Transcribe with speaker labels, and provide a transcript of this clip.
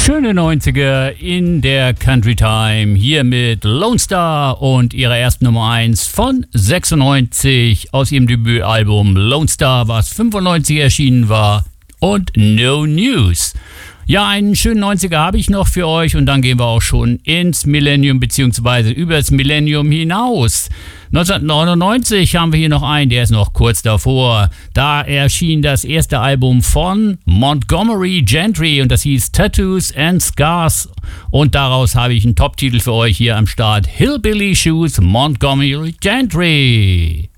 Speaker 1: Schöne 90er in der Country Time, hier mit Lone Star und ihrer ersten Nummer 1 von 96 aus ihrem Debütalbum Lone Star, was 95 erschienen war, und No News. Ja, einen schönen 90er habe ich noch für euch und dann gehen wir auch schon ins Millennium bzw. übers Millennium hinaus. 1999 haben wir hier noch einen, der ist noch kurz davor. Da erschien das erste Album von Montgomery Gentry und das hieß Tattoos and Scars. Und daraus habe ich einen Top-Titel für euch hier am Start. Hillbilly Shoes, Montgomery Gentry.